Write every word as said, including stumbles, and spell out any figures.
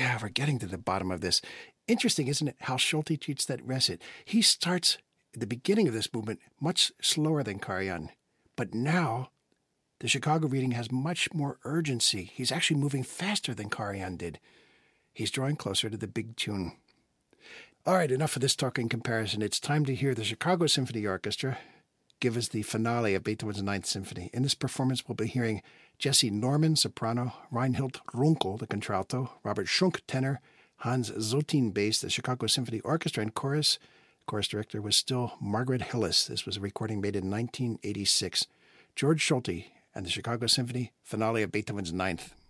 Yeah, we're getting to the bottom of this. Interesting, isn't it, how Schulte treats that recit? He starts at the beginning of this movement much slower than Karajan. But now, the Chicago reading has much more urgency. He's actually moving faster than Karajan did. He's drawing closer to the big tune. All right, enough of this talking comparison. It's time to hear the Chicago Symphony Orchestra give us the finale of Beethoven's Ninth Symphony. In this performance, we'll be hearing Jesse Norman, soprano, Reinhild Runkel, the contralto, Robert Schunk, tenor, Hans Zotin, bass, the Chicago Symphony Orchestra and chorus. Chorus director was still Margaret Hillis. This was a recording made in nineteen eighty-six. George Schulte and the Chicago Symphony, finale of Beethoven's Ninth.